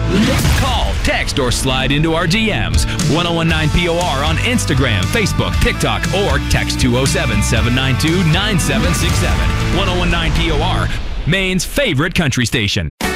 Call, text, or slide into our DMs. 1019 POR on Instagram, Facebook, TikTok, or text 207-792-9767. 1019 POR, Maine's favorite country station.